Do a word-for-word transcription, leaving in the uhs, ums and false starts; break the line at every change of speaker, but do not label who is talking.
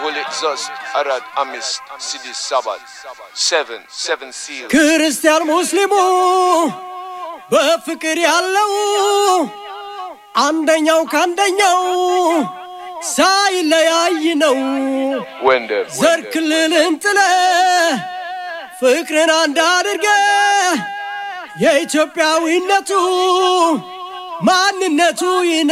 Holy Exhaust Arad Amis Sidi Sabbath seven seven seals
ክርስቲያን ሙስሊሙ በፍቅር ያለው አንደኛው ካንደኛው ሳይለያይ ነው ዘር ክልልን ጥለ ፍቅርን አንድ አድርገ የኢትዮጵያዊነቱ ማንነቱ